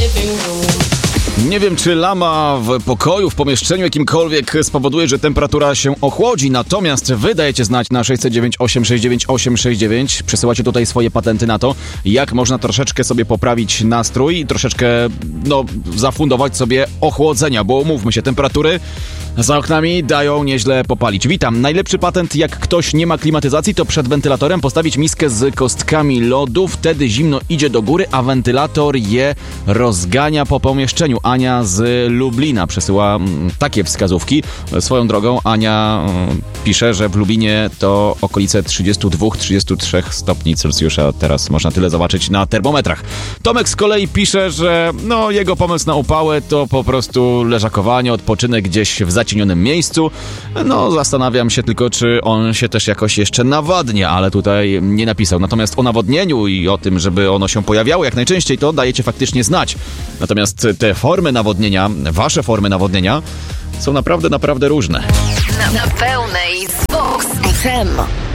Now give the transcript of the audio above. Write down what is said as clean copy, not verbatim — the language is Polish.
Nie wiem, czy lama w pokoju, w pomieszczeniu jakimkolwiek spowoduje, że temperatura się ochłodzi, natomiast wy dajecie znać na 609 869 869. Przesyłacie tutaj swoje patenty na to, jak można troszeczkę sobie poprawić nastrój i troszeczkę, zafundować sobie ochłodzenia, bo umówmy się, temperatury za oknami dają nieźle popalić. Witam. Najlepszy patent, jak ktoś nie ma klimatyzacji, to przed wentylatorem postawić miskę z kostkami lodu, wtedy zimno idzie do góry, a wentylator je rozgania po pomieszczeniu. Ania z Lublina przesyła takie wskazówki. Swoją drogą Ania pisze, że w Lublinie to okolice 32-33 stopni Celsjusza. Teraz można tyle zobaczyć na termometrach. Tomek z kolei pisze, że jego pomysł na upałę to po prostu leżakowanie, odpoczynek gdzieś w zacienionym miejscu. Zastanawiam się tylko, czy on się też jakoś jeszcze nawadnia, ale tutaj nie napisał. Natomiast o nawodnieniu i o tym, żeby ono się pojawiało jak najczęściej, to dajecie faktycznie znać. Natomiast te formy nawodnienia, wasze formy nawodnienia są naprawdę, naprawdę różne. Na pełnej z Vox FM.